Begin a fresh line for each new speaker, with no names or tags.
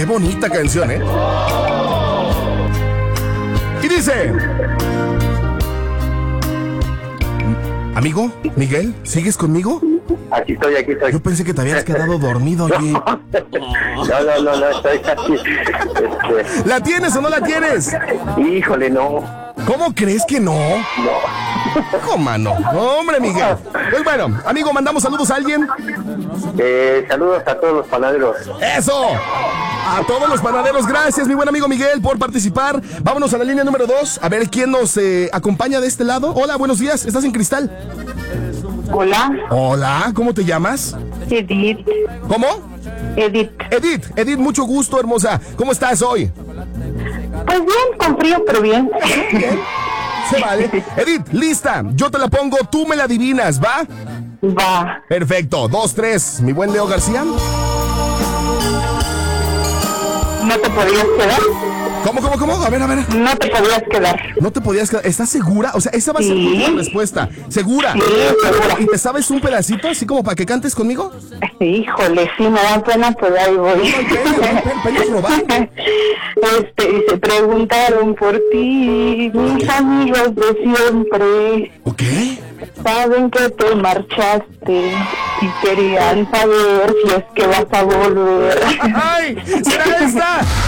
bonita canción, ¿eh? Y dice... Amigo, Miguel, ¿sigues conmigo?
Aquí estoy.
Yo pensé que te habías quedado dormido allí.
No, estoy aquí.
¿La tienes o no la tienes?
Híjole, no.
¿Cómo crees que no?
No.
¿Cómo no? Hombre, Miguel. Pues bueno, amigo, mandamos saludos a alguien.
Saludos a todos los panaderos.
¡Eso! A todos los panaderos, gracias, mi buen amigo Miguel, por participar. Vámonos a la línea número 2, a ver quién nos acompaña de este lado. Hola, buenos días, ¿estás en Cristal?
Hola.
Hola, ¿cómo te llamas?
Edith.
¿Cómo?
Edith,
mucho gusto, hermosa. ¿Cómo estás hoy?
Pues bien, con frío, pero bien.
Bien. Se vale. Edith, lista. Yo te la pongo, tú me la adivinas, ¿va?
Va.
Perfecto. 2, 3. Mi buen Leo García.
¿No te podías quedar?
¿Cómo? A ver.
No te podías quedar.
No te podías quedar. ¿Estás segura? O sea, esa va a ser tu respuesta. ¿Segura?
Sí, segura.
¿Y te sabes un pedacito así como para que cantes conmigo?
Híjole, sí, me da pena, pero ahí voy.
Pena probar.
Se preguntaron por ti, mis amigos de siempre.
¿Ok?
Saben que te marchaste y querían saber si es que vas a volver.
¡Ay! ¡Será esta!